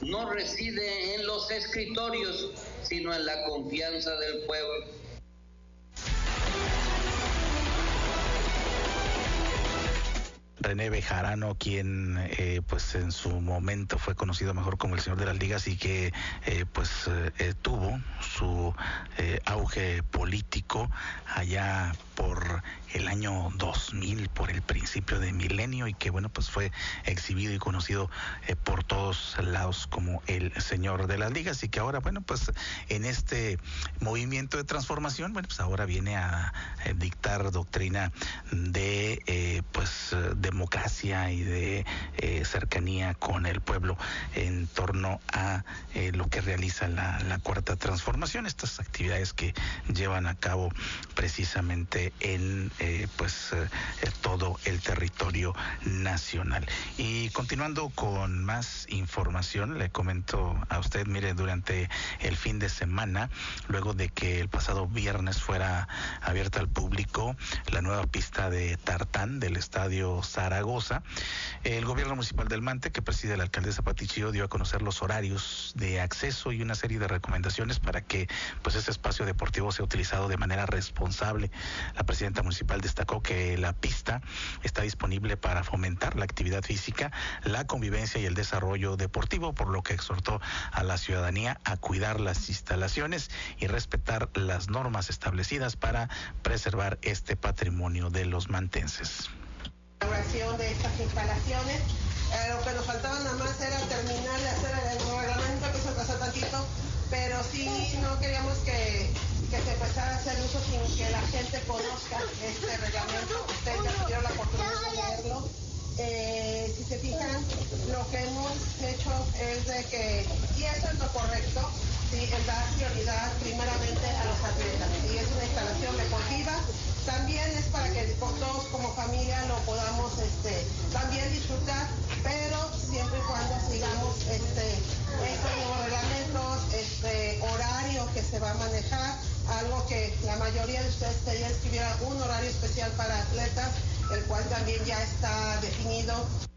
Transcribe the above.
no reside en los escritorios, sino en la confianza del pueblo. René Bejarano, quien pues en su momento fue conocido mejor como el señor de las ligas y que tuvo su auge político allá por el año 2000, por el principio de milenio, y que bueno, pues fue exhibido y conocido por todos lados como el señor de las ligas, y que ahora, bueno, pues en este movimiento de transformación, bueno, pues ahora viene a dictar doctrina de democracia y de cercanía con el pueblo en torno a lo que realiza la Cuarta Transformación, estas actividades que llevan a cabo precisamente en todo el territorio nacional. Y continuando con más información, le comento a usted, mire, durante el fin de semana, luego de que el pasado viernes fuera abierta al público la nueva pista de tartán del Estadio Zaragoza, el gobierno municipal del Mante, que preside la alcaldesa Pati Chío, dio a conocer los horarios de acceso y una serie de recomendaciones para que pues ese espacio deportivo sea utilizado de manera responsable. La presidenta municipal destacó que la pista está disponible para fomentar la actividad física, la convivencia y el desarrollo deportivo, por lo que exhortó a la ciudadanía a cuidar las instalaciones y respetar las normas establecidas para preservar este patrimonio de los mantenses. La inauguración de estas instalaciones, lo que nos faltaba nada más era terminar de hacer el reglamento, que se pasó tantito, pero sí no queríamos que se empezara a hacer uso sin que la gente conozca este reglamento. Ustedes ya tuvieron la oportunidad de leerlo. Si se fijan, lo que hemos hecho es de que, y eso es lo correcto, sí, el dar prioridad primeramente a los atletas. Y es una instalación deportiva, también es para que todos como familia lo podamos también disfrutar, pero siempre y cuando sigamos estos nuevos reglamentos, horario que se va a manejar, algo que la mayoría de ustedes querían que hubiera un horario especial para atletas, el cual también ya está definido.